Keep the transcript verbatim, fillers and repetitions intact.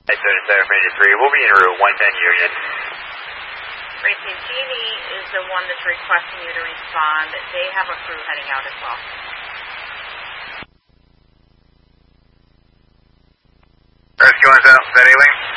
thirty-seven eighty-three, we'll be en route, one ten Union. Racing Genie is the one that's requesting you to respond. They have a crew heading out as well. Rescue one's out, steady wing.